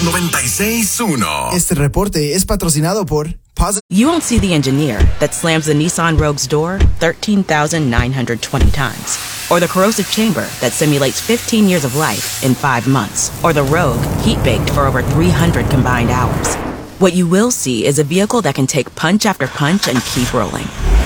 96.1. Este reporte es patrocinado por You won't see the engineer that slams the Nissan Rogue's door 13,920 times. Or the corrosive chamber that simulates 15 years of life in 5 months. Or the Rogue heat-baked for over 300 combined hours. What you will see is a vehicle that can take punch after punch and keep rolling.